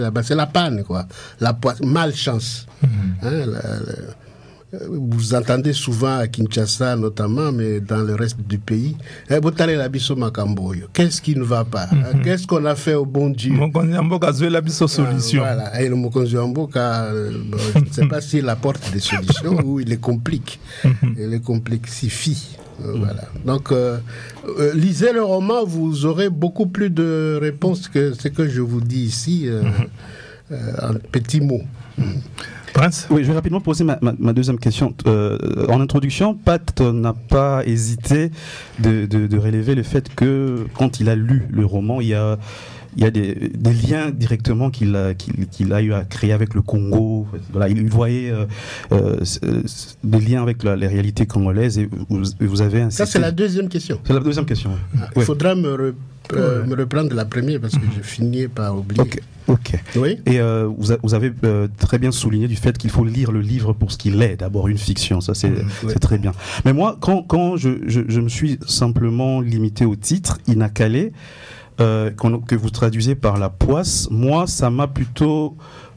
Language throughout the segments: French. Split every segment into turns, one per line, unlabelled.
C'est la panne, quoi. La malchance. Hein, vous entendez souvent à Kinshasa notamment, mais dans le reste du pays, qu'est-ce qui ne va pas? Qu'est-ce qu'on a fait au bon Dieu? Voilà. Et le Mokonziamboka, je ne sais pas s'il apporte des solutions ou il les complique. Il les complexifie. Voilà. Donc, lisez le roman, vous aurez beaucoup plus de réponses que ce que je vous dis ici en petits mots.
Prince ? Oui, je vais rapidement poser ma deuxième question. En introduction, Pat n'a pas hésité de relever le fait que quand il a lu le roman, il y a des liens directement qu'il a eu à créer avec le Congo. Voilà, il voyait des liens avec les réalités congolaises et vous avez insisté.
Ça, c'est la deuxième question.
C'est la deuxième question.
Il faudra me reprendre la première parce que je finis par oublier.
Ok.
Oui.
Et vous avez très bien souligné du fait qu'il faut lire le livre pour ce qu'il est, d'abord une fiction, ça c'est très bien. Mais moi, quand je me suis simplement limité au titre, Inakale, que vous traduisez par la poisse, moi ça m'a plutôt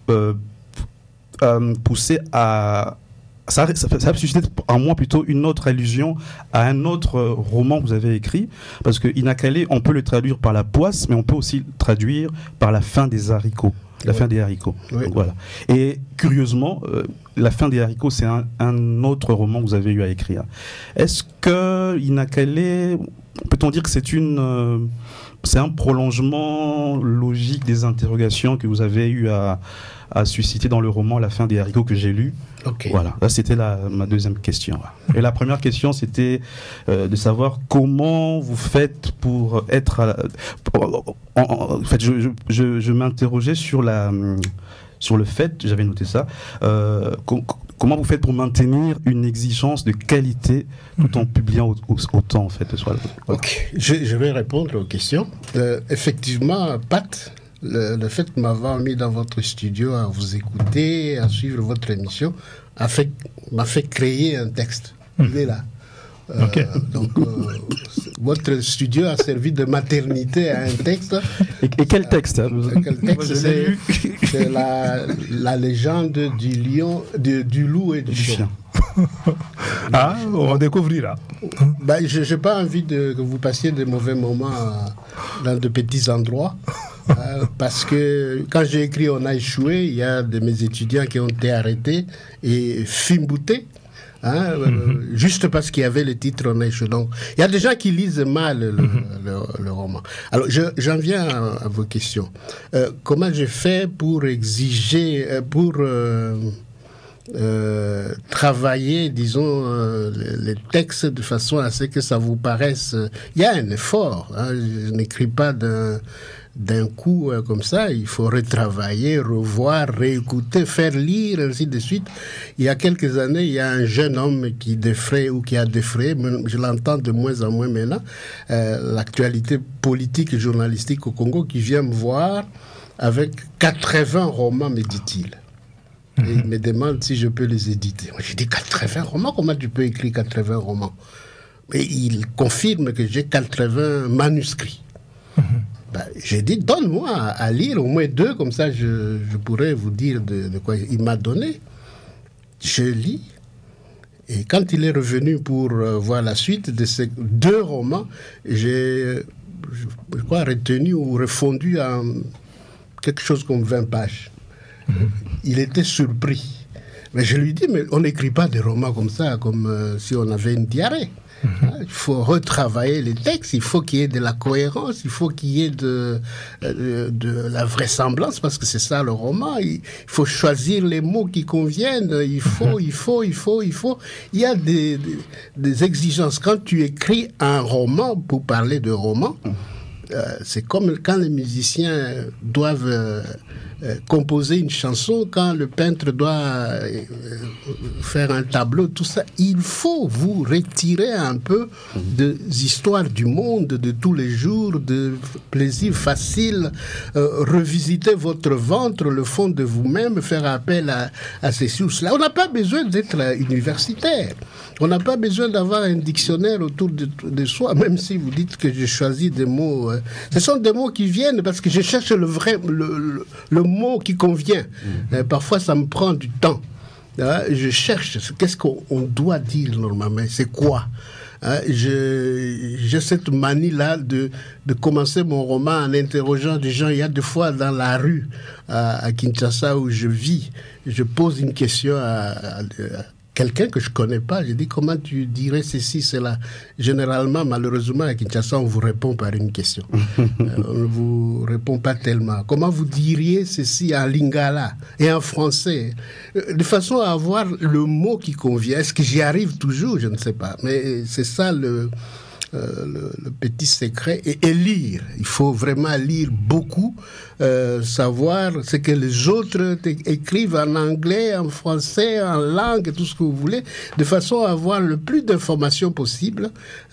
poussé à... Ça a suscité en moi plutôt une autre allusion à un autre roman que vous avez écrit, parce que Inakale, on peut le traduire par la poisse, mais on peut aussi le traduire par la fin des haricots. La fin des haricots. Oui. Donc, voilà. Et curieusement, la fin des haricots, c'est un autre roman que vous avez eu à écrire. Est-ce que Inakale, peut-on dire que c'est un prolongement logique des interrogations que vous avez eu à susciter dans le roman La fin des haricots que j'ai lu?
Okay.
Voilà, là c'était ma deuxième question. Et la première question, c'était de savoir comment vous faites pour être... en fait, je m'interrogeais sur le fait, j'avais noté ça, comment vous faites pour maintenir une exigence de qualité tout en publiant autant, en fait. Voilà.
Ok, je vais répondre aux questions. Effectivement, Pat, le fait de m'avoir mis dans votre studio à vous écouter, à suivre votre émission, m'a fait créer un texte. Il est là.
Okay.
Donc, votre studio a servi de maternité à un texte.
Et quel texte
Quel texte? C'est la légende du lion, du loup et du chien.
Ah, on va découvrir là.
Je n'ai pas envie que vous passiez de mauvais moments dans de petits endroits. Parce que quand j'ai écrit On a échoué, il y a de mes étudiants qui ont été arrêtés et fimboutés. Juste parce qu'il y avait le titre On a échoué. Donc, il y a des gens qui lisent mal le roman. Alors, j'en viens à vos questions. Comment j'ai fait pour exiger, pour travailler, disons, les textes de façon à ce que ça vous paraisse... Il y a un effort. Je n'écris pas d'un coup comme ça, il faut retravailler, revoir, réécouter, faire lire, ainsi de suite. Il y a quelques années, il y a un jeune homme qui défraie ou qui a défrayé, je l'entends de moins en moins maintenant, l'actualité politique et journalistique au Congo, qui vient me voir avec 80 romans, me dit-il. Et il me demande si je peux les éditer. Moi, j'ai dit 80 romans, comment tu peux écrire 80 romans? Et il confirme que j'ai 80 manuscrits. J'ai dit, donne-moi à lire au moins 2, comme ça je pourrais vous dire de quoi il m'a donné. Je lis, et quand il est revenu pour voir la suite de ces 2 romans, j'ai, je crois, retenu ou refondu en quelque chose comme 20 pages. Il était surpris. Mais je lui dis, mais on n'écrit pas des romans comme ça, comme si on avait une diarrhée. Il faut retravailler les textes, il faut qu'il y ait de la cohérence, il faut qu'il y ait de la vraisemblance, parce que c'est ça le roman. Il faut choisir les mots qui conviennent, il faut. Il y a des exigences. Quand tu écris un roman, pour parler de roman, c'est comme quand les musiciens doivent composer une chanson, quand le peintre doit faire un tableau, tout ça, il faut vous retirer un peu des histoires du monde, de tous les jours, de plaisirs faciles, revisiter votre ventre, le fond de vous-même, faire appel à ceci ou cela. On n'a pas besoin d'être universitaire. On n'a pas besoin d'avoir un dictionnaire autour de soi, même si vous dites que j'ai choisi des mots. Ce sont des mots qui viennent parce que je cherche le mot mot qui convient. Parfois, ça me prend du temps. Je cherche, qu'est-ce qu'on doit dire normalement, c'est quoi? J'ai cette manie-là de commencer mon roman en interrogeant des gens. Il y a des fois dans la rue à Kinshasa où je vis, je pose une question à quelqu'un que je connais pas. Je dis, comment tu dirais ceci, cela? Généralement, malheureusement, à Kinshasa, on vous répond par une question. On ne vous répond pas tellement. Comment vous diriez ceci en lingala et en français? De façon à avoir le mot qui convient. Est-ce que j'y arrive toujours? Je ne sais pas. Mais c'est ça le petit secret, et lire. Il faut vraiment lire beaucoup, savoir ce que les autres écrivent en anglais, en français, en langue, tout ce que vous voulez, de façon à avoir le plus d'informations possible,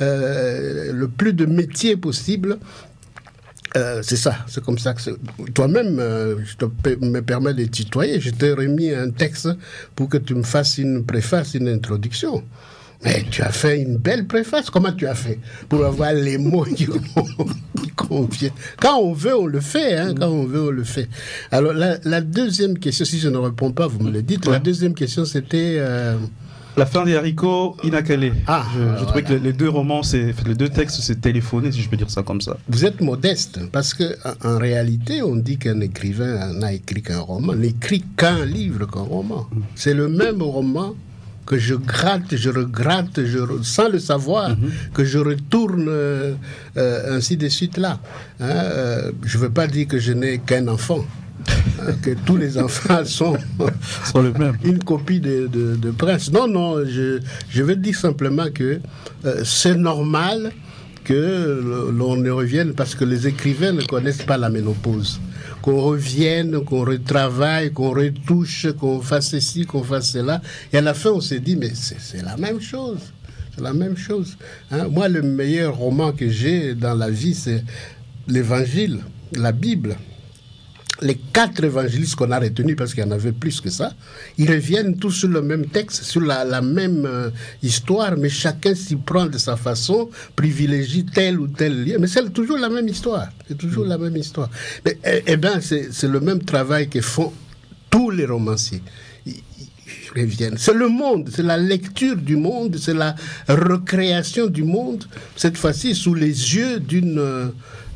le plus de métiers possible. C'est ça, c'est comme ça que toi-même, me permets de tutoyer. Je t'ai remis un texte pour que tu me fasses une préface, une introduction. Mais tu as fait une belle préface. Comment tu as fait pour avoir les mots qui conviennent? Quand on veut, on le fait. Quand on veut, on le fait. Alors, la deuxième question, si je ne réponds pas, vous me le dites. Ouais. La deuxième question, c'était...
La fin des haricots, Inakale. Je trouvais que les deux romans, les deux textes, c'est téléphoné, si je peux dire ça comme ça.
Vous êtes modeste, parce qu'en réalité, on dit qu'un écrivain n'a écrit qu'un roman, n'écrit qu'un livre qu'un roman. C'est le même roman que je gratte, je regratte, sans le savoir, que je retourne ainsi de suite là. Je ne veux pas dire que je n'ai qu'un enfant, que tous les enfants sont
le même.
Une copie de Prince. Non, je veux dire simplement que c'est normal que l'on y revienne, parce que les écrivains ne connaissent pas la ménopause. Qu'on revienne, qu'on retravaille, qu'on retouche, qu'on fasse ceci, qu'on fasse cela. Et à la fin, on s'est dit, mais c'est la même chose. C'est la même chose. Moi, le meilleur roman que j'ai dans la vie, c'est l'Évangile, la Bible. Les 4 évangélistes qu'on a retenus, parce qu'il y en avait plus que ça, ils reviennent tous sur le même texte, sur la même histoire, mais chacun s'y prend de sa façon, privilégie tel ou tel lien. Mais c'est toujours la même histoire. C'est toujours la même histoire. Mais, c'est le même travail que font tous les romanciers. Ils reviennent. C'est le monde, c'est la lecture du monde, c'est la recréation du monde, cette fois-ci sous les yeux d'une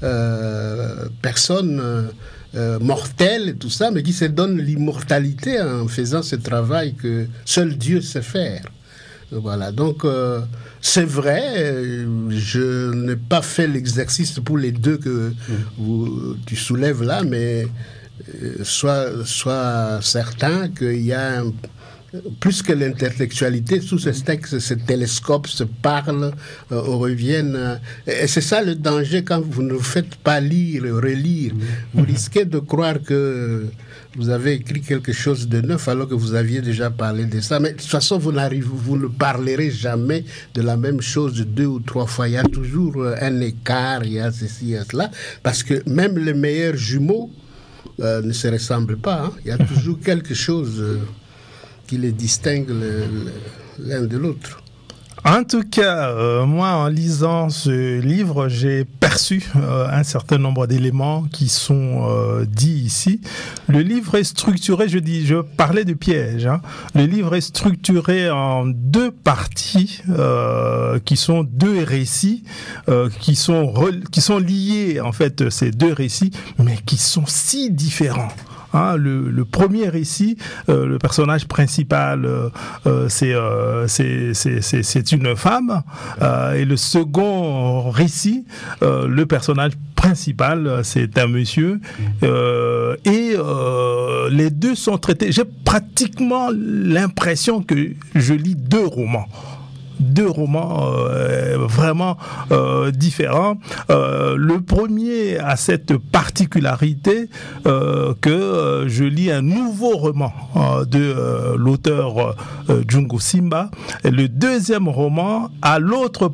personne... mortel et tout ça, mais qui se donne l'immortalité en faisant ce travail que seul Dieu sait faire. Voilà, donc c'est vrai, je n'ai pas fait l'exercice pour les deux que tu soulèves là, mais sois certain qu'il y a plus que l'intellectualité, sous ce texte, ce télescope se parle, on revienne. Et c'est ça le danger quand vous ne faites pas lire, relire. Vous risquez de croire que vous avez écrit quelque chose de neuf alors que vous aviez déjà parlé de ça. Mais de toute façon, vous ne parlerez jamais de la même chose 2 ou 3 fois. Il y a toujours un écart, il y a ceci, il y a cela. Parce que même les meilleurs jumeaux ne se ressemblent pas. Il y a toujours quelque chose... qui les distingue l'un de l'autre.
En tout cas, moi, en lisant ce livre, j'ai perçu un certain nombre d'éléments qui sont dits ici. Le livre est structuré, je parlais de piège. Le livre est structuré en 2 parties qui sont 2 récits qui sont liés, en fait, ces 2 récits, mais qui sont si différents. Le premier récit, le personnage principal, c'est une femme, et le second récit, le personnage principal, c'est un monsieur, et les 2 sont traités. J'ai pratiquement l'impression que je lis 2 romans. 2 romans vraiment différents. Le premier a cette particularité que je lis un nouveau roman de l'auteur Jungo Simba. Et le deuxième roman a l'autre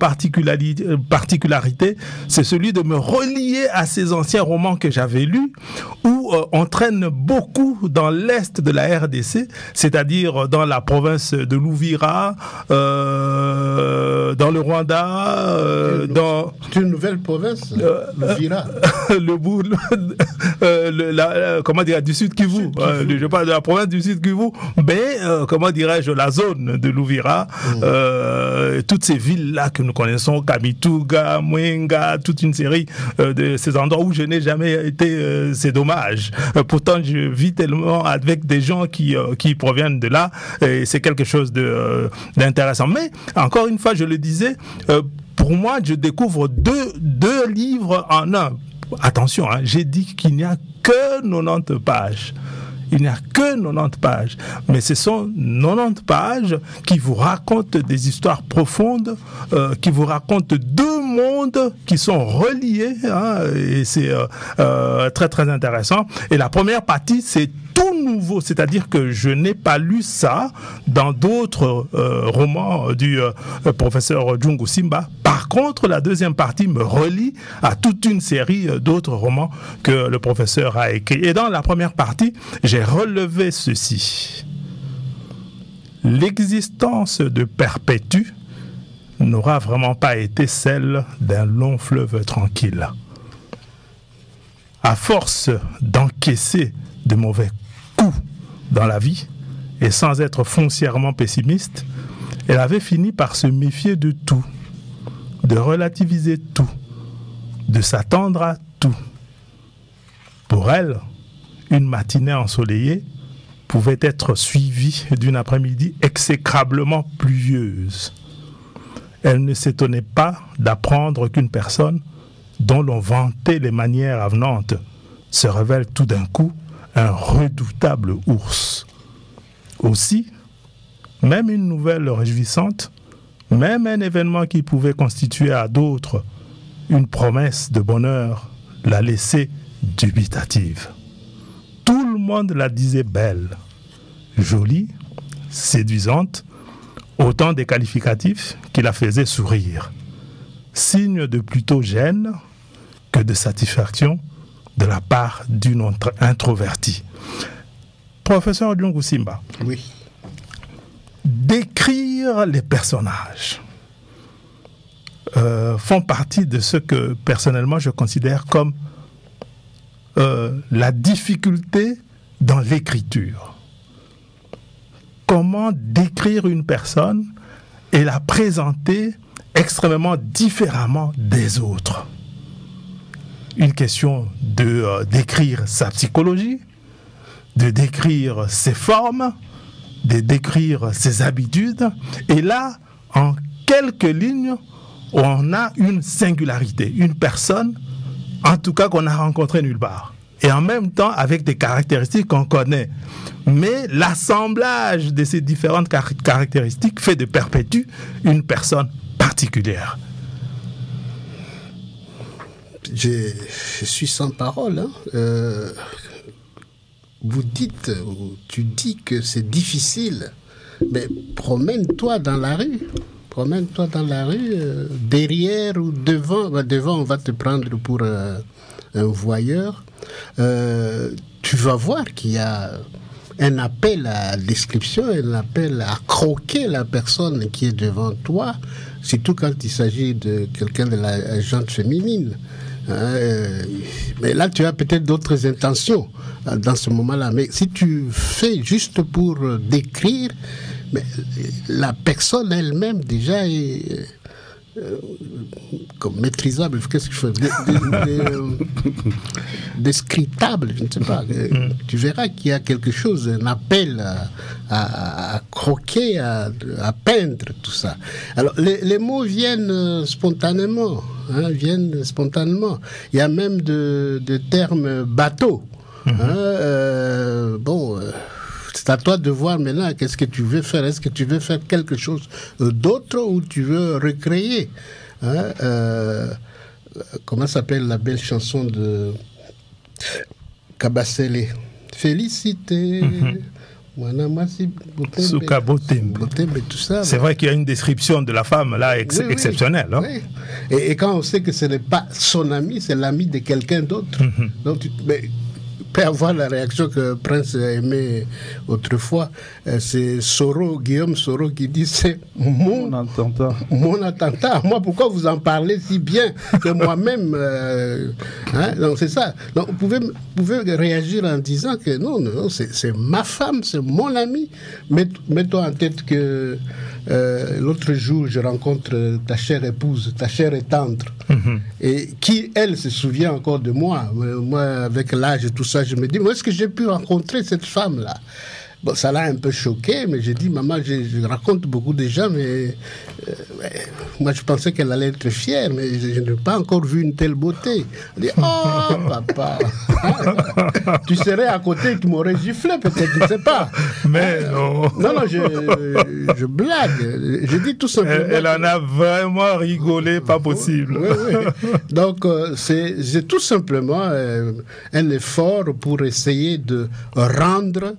particularité, c'est celui de me relier à ces anciens romans que j'avais lus, où on traîne beaucoup dans l'est de la RDC, c'est-à-dire dans la province de l'Ouvira, dans le Rwanda, dans...
C'est une nouvelle province, l'Ouvira.
Le bout, comment dire, du Sud Kivu. Je parle de la province du Sud Kivu, mais comment dirais-je, la zone de l'Ouvira, toutes ces villes-là que nous connaissons, Kamituga, Mwenga, toute une série de ces endroits où je n'ai jamais été, c'est dommage. Pourtant, je vis tellement avec des gens qui proviennent de là, et c'est quelque chose d'intéressant. Mais, encore une fois, je le disais, pour moi, je découvre deux livres en un. Attention, j'ai dit qu'il n'y a que 90 pages. Il n'y a que 90 pages. Mais ce sont 90 pages qui vous racontent des histoires profondes, qui vous racontent deux mondes qui sont reliés. Et c'est très, très intéressant. Et la première partie, c'est tout nouveau. C'est-à-dire que je n'ai pas lu ça dans d'autres romans du professeur Djungu Simba. Par contre, la deuxième partie me relie à toute une série d'autres romans que le professeur a écrits. Et dans la première partie, j'ai relevé ceci. L'existence de Perpétue n'aura vraiment pas été celle d'un long fleuve tranquille. À force d'encaisser de mauvais coups dans la vie, et sans être foncièrement pessimiste, elle avait fini par se méfier de tout, de relativiser tout, de s'attendre à tout. Pour elle, une matinée ensoleillée pouvait être suivie d'une après-midi exécrablement pluvieuse. Elle ne s'étonnait pas d'apprendre qu'une personne dont l'on vantait les manières avenantes se révèle tout d'un coup un redoutable ours. Aussi, même une nouvelle réjouissante, même un événement qui pouvait constituer à d'autres une promesse de bonheur, la laissait dubitative. Tout le monde la disait belle, jolie, séduisante, autant des qualificatifs qui la faisaient sourire. Signe de plutôt gêne que de satisfaction de la part d'une introvertie. Professeur Djungu Simba.
Oui.
Décrire les personnages font partie de ce que personnellement je considère comme la difficulté dans l'écriture. Comment décrire une personne et la présenter extrêmement différemment des autres. Une question de décrire sa psychologie, de décrire ses formes, de décrire ses habitudes. Et là, en quelques lignes, on a une singularité, une personne, en tout cas qu'on a rencontrée nulle part. Et en même temps, avec des caractéristiques qu'on connaît. Mais l'assemblage de ces différentes caractéristiques fait de Perpétue une personne particulière.
Je suis sans parole. Tu dis que c'est difficile, mais promène-toi dans la rue. Promène-toi dans la rue, derrière ou devant. Devant, on va te prendre pour un voyeur. Tu vas voir qu'il y a un appel à description, un appel à croquer la personne qui est devant toi, surtout quand il s'agit de quelqu'un de la gente féminine. Mais là, tu as peut-être d'autres intentions dans ce moment-là. Mais si tu fais juste pour décrire, mais la personne elle-même déjà est comme maîtrisable, qu'est-ce que je fais, descriptable, je ne sais pas. Tu verras qu'il y a quelque chose, un appel à croquer, à peindre, tout ça. Alors, les mots viennent spontanément. Il y a même de termes bateaux. C'est à toi de voir maintenant qu'est-ce que tu veux faire. Est-ce que tu veux faire quelque chose d'autre ou tu veux recréer comment s'appelle la belle chanson de Kabasele? Félicité. Tout ça.
C'est vrai qu'il y a une description de la femme là exceptionnelle.
Oui. Hein? Oui. Et quand on sait que ce n'est pas son ami, c'est l'ami de quelqu'un d'autre. Donc, mais peut avoir la réaction que Prince aimait autrefois. C'est Guillaume Soro qui dit c'est mon attentat. Moi, pourquoi vous en parlez si bien que moi-même donc c'est ça. Donc, vous pouvez réagir en disant que non, c'est ma femme, c'est mon ami. Mets-toi en tête que l'autre jour, je rencontre ta chère épouse, ta chère et tendre, et qui, elle, se souvient encore de moi. Moi, avec l'âge et tout ça, je me dis, où est-ce que j'ai pu rencontrer cette femme-là? Bon, ça l'a un peu choqué, mais j'ai dit, maman, je raconte beaucoup de gens, mais moi, je pensais qu'elle allait être fière, mais je n'ai pas encore vu une telle beauté. Elle dit, oh, papa, tu serais à côté, tu m'aurais giflé, peut-être, je ne sais pas.
Mais non.
Non, je blague. Je dis tout simplement.
Elle en a vraiment rigolé, pas possible.
Oui. Donc, c'est tout simplement un effort pour essayer de rendre,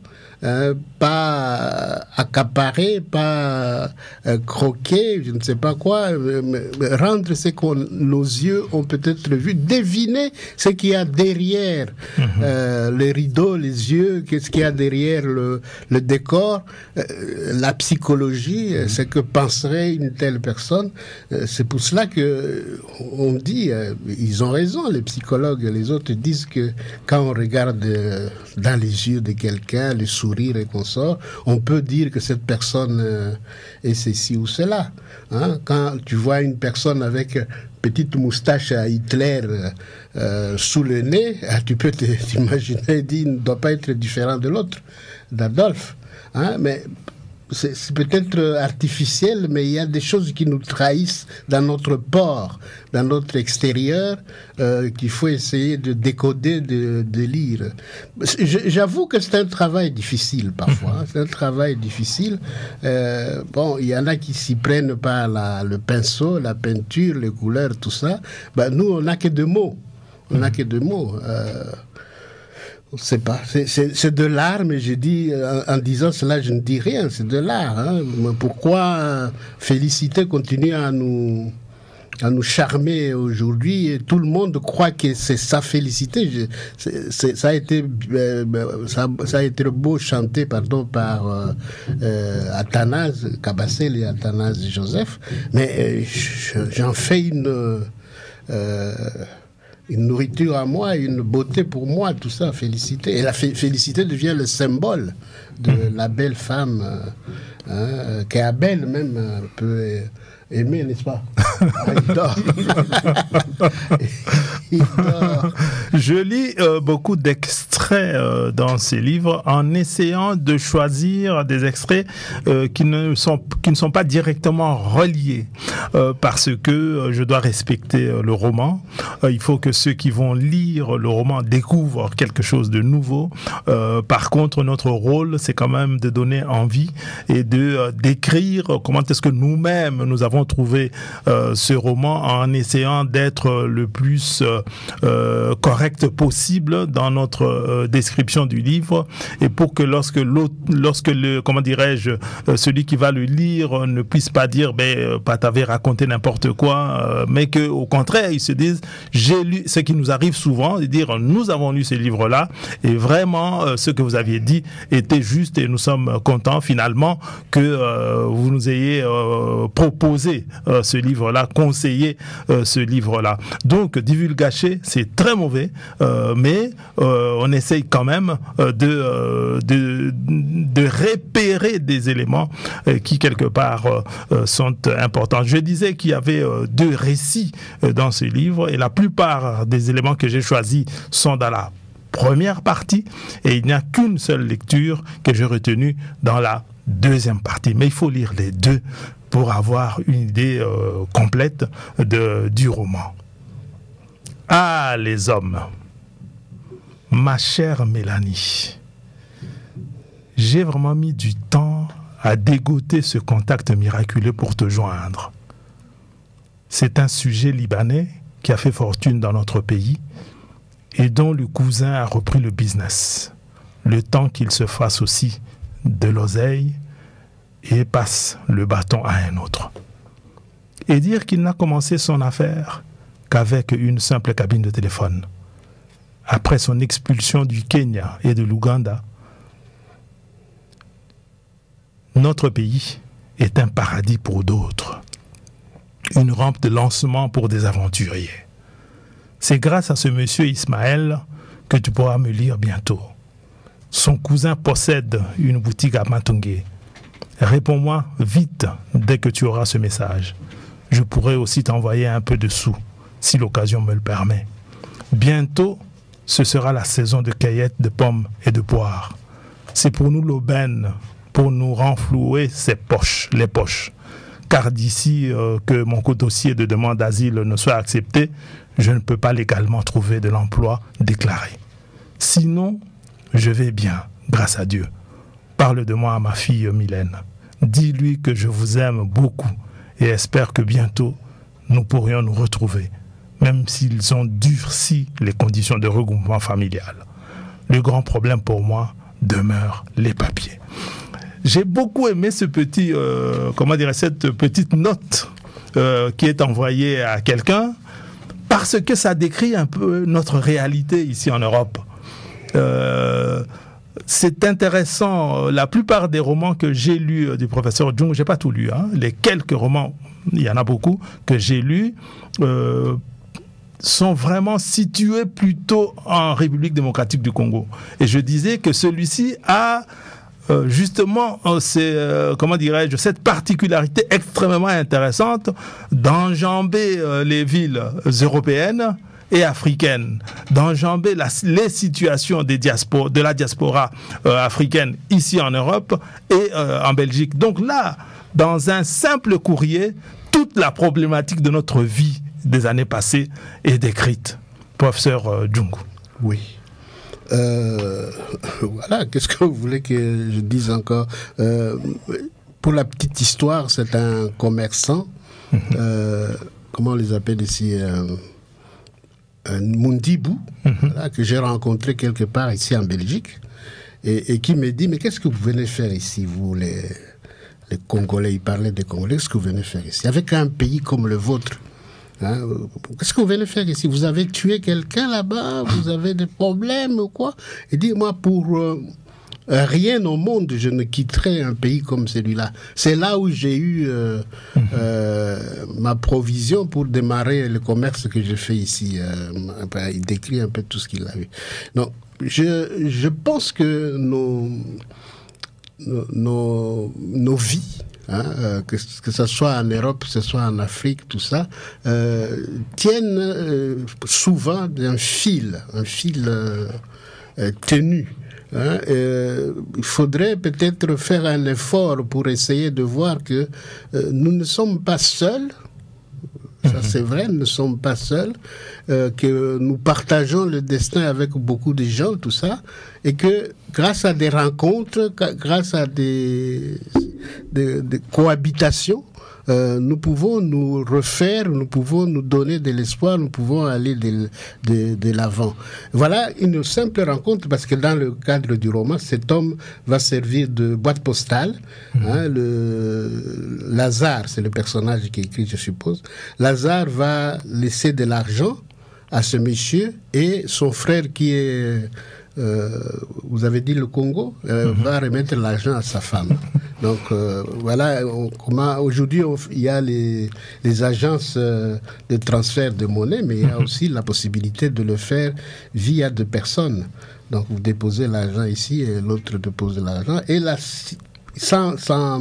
pas accaparer, pas croquer, je ne sais pas quoi, mais rendre ce que nos yeux ont peut-être vu, deviner ce qu'il y a derrière les rideaux, les yeux, qu'est-ce qu'il y a derrière le décor, la psychologie, ce que penserait une telle personne. C'est pour cela que on dit, ils ont raison, les psychologues, les autres disent que quand on regarde dans les yeux de quelqu'un, les sourires et consorts, on peut dire que cette personne est ceci ou cela. Quand tu vois une personne avec petite moustache à Hitler sous le nez, tu peux t'imaginer, il ne doit pas être différent de l'autre, d'Adolphe. Mais c'est peut-être artificiel, mais il y a des choses qui nous trahissent dans notre port, dans notre extérieur, qu'il faut essayer de décoder, de lire. J'avoue que c'est un travail difficile parfois. C'est un travail difficile. Bon, il y en a qui s'y prennent par le pinceau, la peinture, les couleurs, tout ça. Nous, on n'a que deux mots. C'est pas, c'est de l'art, mais je dis, en disant cela, je ne dis rien, c'est de l'art. Pourquoi Félicité continue à nous charmer aujourd'hui, et tout le monde croit que c'est sa Félicité. Ça a été beau chanté, par Athanase Cabassel et Athanase Joseph, mais j'en fais une nourriture à moi, une beauté pour moi, tout ça, Félicité. Et la Félicité devient le symbole de la belle femme, qu'Abel même peut aimer, n'est-ce pas? Il dort. Il dort.
Je lis beaucoup d'extraits dans ces livres en essayant de choisir des extraits qui ne sont pas directement reliés parce que je dois respecter le roman. Il faut que ceux qui vont lire le roman découvrent quelque chose de nouveau. Par contre, notre rôle, c'est quand même de donner envie et de décrire comment est-ce que nous-mêmes nous avons trouvé ce roman en essayant d'être le plus correct possible dans notre description du livre, et pour que lorsque celui qui va le lire ne puisse pas dire pas t'avais raconté n'importe quoi, mais que au contraire il se dise j'ai lu, ce qui nous arrive souvent, de dire nous avons lu ce livre-là et vraiment ce que vous aviez dit était juste et nous sommes contents finalement que vous nous ayez proposé ce livre-là, conseillé ce livre-là. Donc divulgacher, c'est très mauvais, mais on essaye quand même de repérer des éléments qui quelque part sont importants. Je disais qu'il y avait deux récits dans ce livre et la plupart des éléments que j'ai choisis sont dans la première partie et il n'y a qu'une seule lecture que j'ai retenue dans la deuxième partie. Mais il faut lire les deux pour avoir une idée complète du roman. Ah, les hommes, ma chère Mélanie, j'ai vraiment mis du temps à dégoter ce contact miraculeux pour te joindre. C'est un sujet libanais qui a fait fortune dans notre pays et dont le cousin a repris le business, le temps qu'il se fasse aussi de l'oseille et passe le bâton à un autre. Et dire qu'il n'a commencé son affaire qu'avec une simple cabine de téléphone. après son expulsion du Kenya et de l'Ouganda, notre pays est un paradis pour d'autres, une rampe de lancement pour des aventuriers. C'est grâce à ce monsieur Ismaël que tu pourras me lire bientôt. Son cousin possède une boutique à Matungé. Réponds-moi vite dès que tu auras ce message. Je pourrai aussi t'envoyer un peu de sous, si l'occasion me le permet. Bientôt, ce sera la saison de cueillette de pommes et de poires. C'est pour nous l'aubaine, pour nous renflouer les poches. Car d'ici que mon dossier de demande d'asile ne soit accepté, je ne peux pas légalement trouver de l'emploi déclaré. Sinon, je vais bien, grâce à Dieu. Parle de moi à ma fille Mylène. Dis-lui que je vous aime beaucoup et espère que bientôt nous pourrions nous retrouver, même s'ils ont durci les conditions de regroupement familial. Le grand problème pour moi demeure les papiers. J'ai beaucoup aimé cette petite note qui est envoyée à quelqu'un, parce que ça décrit un peu notre réalité ici en Europe. C'est intéressant. La plupart des romans que j'ai lus du professeur Jung, j'ai pas tout lu, les quelques romans, il y en a beaucoup que j'ai lus, sont vraiment situés plutôt en République démocratique du Congo. Et je disais que celui-ci a justement cette particularité extrêmement intéressante d'enjamber les villes européennes et africaine, d'enjamber les situations de la diaspora africaine ici en Europe et en Belgique. Donc là, dans un simple courrier, toute la problématique de notre vie des années passées est décrite. Professeur Djungu.
Oui. Voilà, qu'est-ce que vous voulez que je dise encore? Pour la petite histoire, c'est un commerçant, comment on les appelle ici, un Mundibou, voilà, que j'ai rencontré quelque part ici en Belgique, et qui me dit, mais qu'est-ce que vous venez faire ici, vous les Congolais? Il parlait des Congolais. Qu'est-ce que vous venez faire ici avec un pays comme le vôtre? Qu'est-ce que vous venez faire ici? Vous avez tué quelqu'un là-bas? Vous avez des problèmes ou quoi? Il dit, moi, pour rien au monde, je ne quitterai un pays comme celui-là. C'est là où j'ai eu ma provision pour démarrer le commerce que je fais ici. Il décrit un peu tout ce qu'il a eu. Donc, je pense que nos vies, que ce soit en Europe, que ce soit en Afrique, tout ça, tiennent souvent d'un fil tenu. Il faudrait peut-être faire un effort pour essayer de voir que nous ne sommes pas seuls. Ça, c'est vrai, nous ne sommes pas seuls, que nous partageons le destin avec beaucoup de gens, tout ça, et que grâce à des rencontres, grâce à des cohabitations, nous pouvons nous refaire, nous pouvons nous donner de l'espoir, nous pouvons aller de l'avant. Voilà une simple rencontre, parce que dans le cadre du roman, cet homme va servir de boîte postale. Lazare, c'est le personnage qui écrit, je suppose. Lazare va laisser de l'argent à ce monsieur, et son frère qui est... vous avez dit le Congo, va remettre l'argent à sa femme. Donc voilà, aujourd'hui il y a les agences de transfert de monnaie, mais il y a aussi la possibilité de le faire via deux personnes. Donc vous déposez l'argent ici et l'autre dépose l'argent, et là, sans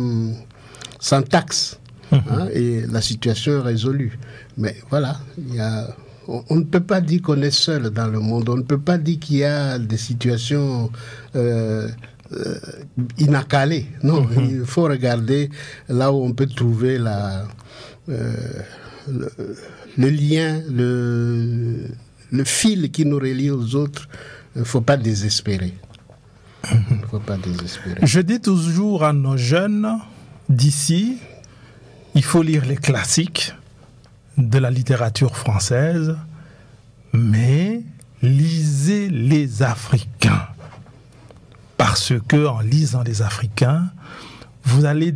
taxe, et la situation est résolue. Mais voilà, on ne peut pas dire qu'on est seul dans le monde. On ne peut pas dire qu'il y a des situations inaccalées. Non, il faut regarder là où on peut trouver le lien, le fil qui nous relie aux autres. Il ne faut pas désespérer.
Je dis toujours à nos jeunes d'ici, il faut lire les classiques de la littérature française, mais lisez les Africains. Parce que en lisant les Africains, vous allez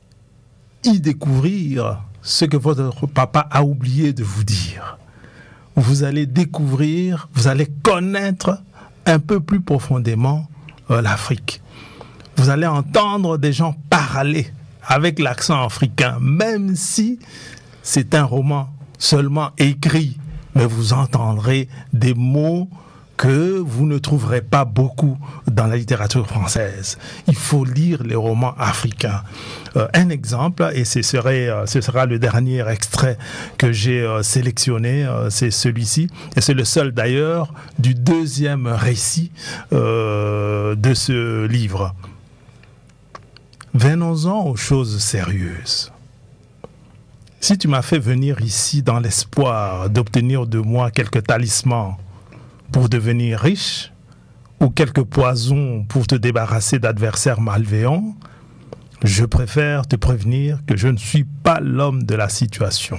y découvrir ce que votre papa a oublié de vous dire. vous allez découvrir, vous allez connaître un peu plus profondément l'Afrique. Vous allez entendre des gens parler avec l'accent africain, même si c'est un roman seulement écrit, mais vous entendrez des mots que vous ne trouverez pas beaucoup dans la littérature française. Il faut lire les romans africains. Un exemple, et ce sera le dernier extrait que j'ai sélectionné, c'est celui-ci, et c'est le seul d'ailleurs du deuxième récit de ce livre. Venons-en aux choses sérieuses. Si tu m'as fait venir ici dans l'espoir d'obtenir de moi quelques talismans pour devenir riche, ou quelques poisons pour te débarrasser d'adversaires malveillants, je préfère te prévenir que je ne suis pas l'homme de la situation.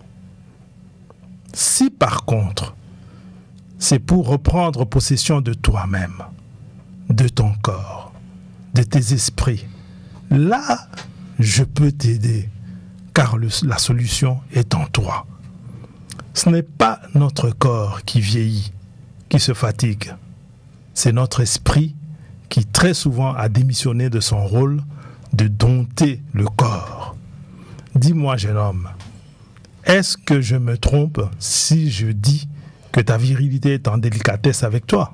Si par contre, c'est pour reprendre possession de toi-même, de ton corps, de tes esprits, là, je peux t'aider, car la solution est en toi. Ce n'est pas notre corps qui vieillit, qui se fatigue. C'est notre esprit qui très souvent a démissionné de son rôle de dompter le corps. Dis-moi, jeune homme, est-ce que je me trompe si je dis que ta virilité est en délicatesse avec toi?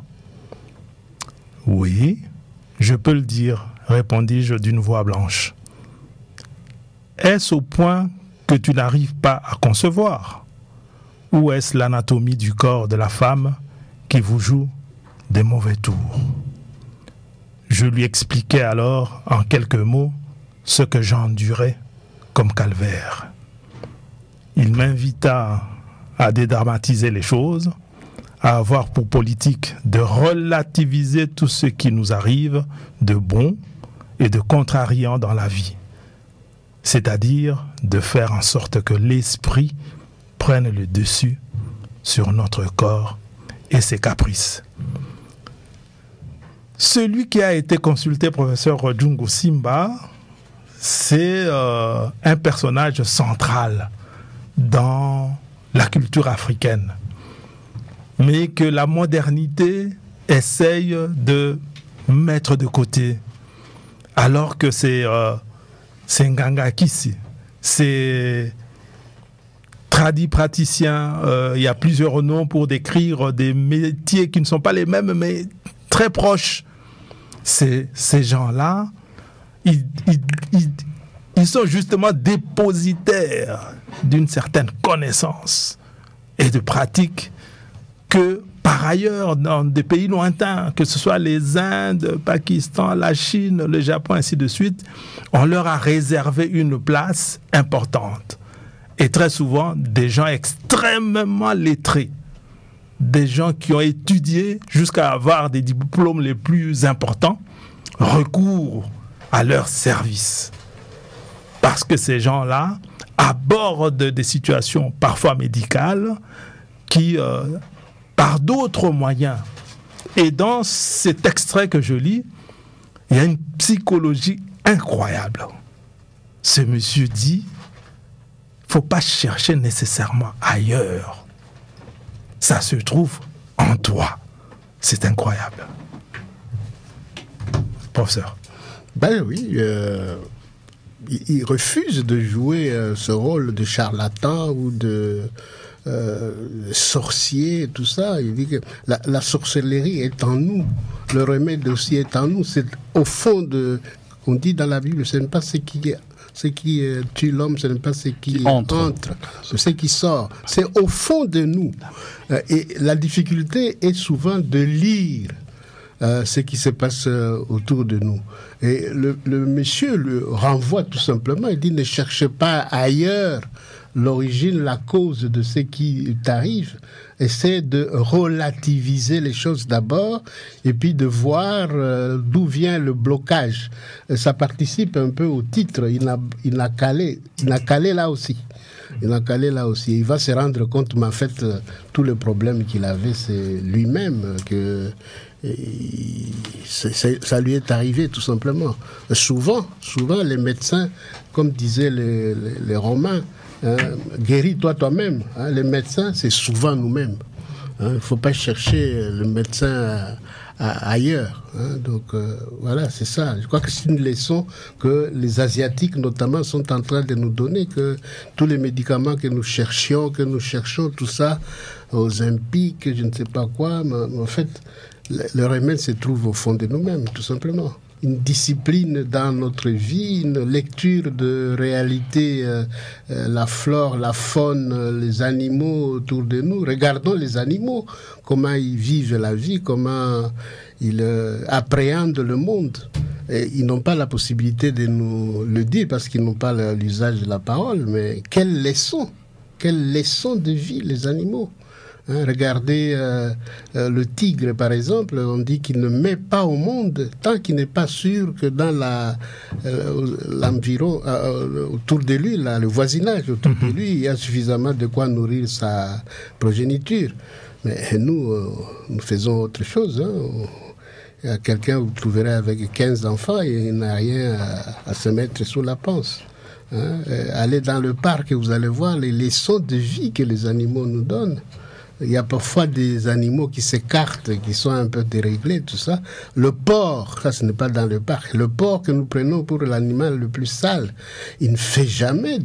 Oui, je peux le dire, répondis-je d'une voix blanche. Est-ce au point que tu n'arrives pas à concevoir? Ou est-ce l'anatomie du corps de la femme qui vous joue des mauvais tours? Je lui expliquai alors en quelques mots ce que j'endurais comme calvaire. Il m'invita à dédramatiser les choses, à avoir pour politique de relativiser tout ce qui nous arrive de bon et de contrariant dans la vie, c'est-à-dire de faire en sorte que l'esprit prenne le dessus sur notre corps et ses caprices. Celui qui a été consulté, professeur Djungu Simba, c'est un personnage central dans la culture africaine, mais que la modernité essaye de mettre de côté, alors que c'est Nganga Kisi, c'est tradit praticien, il y a plusieurs noms pour décrire des métiers qui ne sont pas les mêmes, mais très proches. Ces gens-là, ils sont justement dépositaires d'une certaine connaissance et de pratique que, par ailleurs, dans des pays lointains, que ce soit les Indes, le Pakistan, la Chine, le Japon, ainsi de suite, on leur a réservé une place importante. Et très souvent, des gens extrêmement lettrés, des gens qui ont étudié jusqu'à avoir des diplômes les plus importants, recourent à leur service. Parce que ces gens-là abordent des situations parfois médicales qui, par d'autres moyens, et dans cet extrait que je lis, il y a une psychologie incroyable. Ce monsieur dit, il ne faut pas chercher nécessairement ailleurs. Ça se trouve en toi. C'est incroyable. Professeur.
Ben oui, il refuse de jouer ce rôle de charlatan ou de sorcier, tout ça. Il dit que la sorcellerie est en nous, le remède aussi est en nous. C'est au fond de... On dit dans la Bible, ce n'est pas ce qui tue l'homme, ce n'est pas ce qui entre, c'est ce qui sort. C'est au fond de nous. Et la difficulté est souvent de lire ce qui se passe autour de nous. Et le monsieur le renvoie tout simplement, il dit ne cherchez pas ailleurs l'origine, la cause de ce qui t'arrive. Essaie de relativiser les choses d'abord et puis de voir d'où vient le blocage. Ça participe un peu au titre. Il a calé là aussi. Il va se rendre compte, mais en fait, tout le problème qu'il avait, c'est lui-même que ça lui est arrivé tout simplement. Souvent, les médecins, comme disaient les Romains, Guéris-toi toi-même. Les médecins, c'est souvent nous-mêmes. Il ne faut pas chercher le médecin ailleurs. Donc voilà, c'est ça. Je crois que c'est une leçon que les Asiatiques notamment sont en train de nous donner, que tous les médicaments que nous cherchons, tout ça, aux impiques, je ne sais pas quoi, mais en fait, le remède se trouve au fond de nous-mêmes, tout simplement. Une discipline dans notre vie, une lecture de réalité, la flore, la faune, les animaux autour de nous. Regardons les animaux, comment ils vivent la vie, comment ils appréhendent le monde. Et ils n'ont pas la possibilité de nous le dire parce qu'ils n'ont pas l'usage de la parole, mais quelle leçon de vie les animaux. Regardez le tigre, par exemple, on dit qu'il ne met pas au monde tant qu'il n'est pas sûr que dans l'environ, autour de lui, là, le voisinage autour de lui, il y a suffisamment de quoi nourrir sa progéniture. Mais nous, nous faisons autre chose. Il y a quelqu'un, vous trouverez avec 15 enfants, et il n'a rien à se mettre sous la panse. Allez dans le parc et vous allez voir les leçons de vie que les animaux nous donnent. Il y a parfois des animaux qui s'écartent, qui sont un peu déréglés, tout ça. Le porc, ça ce n'est pas dans le parc. Le porc que nous prenons pour l'animal le plus sale, il ne fait jamais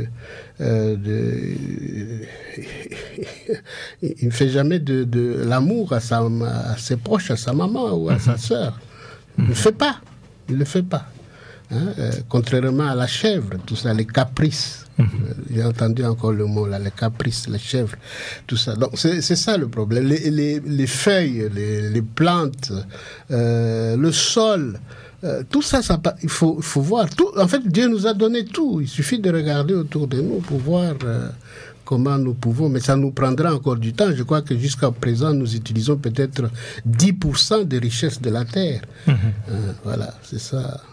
il ne fait jamais de l'amour à ses proches, à sa maman ou à sa sœur. Il ne le fait pas. Il ne le fait pas. Contrairement à la chèvre, tout ça, les caprices. J'ai entendu encore le mot là, les caprices, les chèvres, tout ça. Donc c'est ça le problème. Les feuilles, les plantes, le sol, tout ça, il faut voir. Tout, en fait, Dieu nous a donné tout. Il suffit de regarder autour de nous pour voir comment nous pouvons, mais ça nous prendra encore du temps. Je crois que jusqu'à présent, nous utilisons peut-être 10% des richesses de la terre. Voilà, c'est ça.